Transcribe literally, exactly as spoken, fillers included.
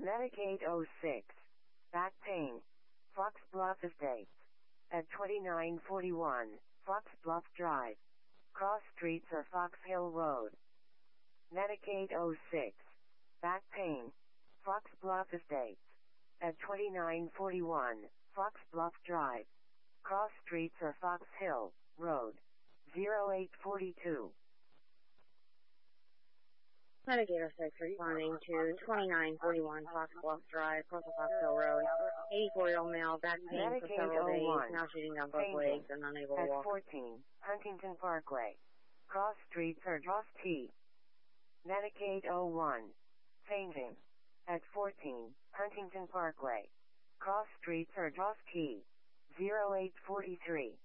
Medicaid oh six. Back pain. Fox Bluff Estates. At twenty-nine forty-one, Fox Bluff Drive. Cross streets or Fox Hill Road. Medicaid oh six. Back pain. Fox Bluff Estates. At twenty-nine forty-one, Fox Bluff Drive. Cross streets or Fox Hill Road. zero eight forty-two. Medicaid oh six responding to twenty-nine forty-one Fox Bluff Drive, Coastal Fox Hill Road. eighty-four-year-old male, back pain for Medicaid several days, oh one. now shooting down both Fainting. legs and unable to At walk. fourteen, Huntington Parkway. Cross streets or Dross T. Medicaid oh one. Fainting. At fourteen, Huntington Parkway. Cross streets or Dross T. zero eight forty-three.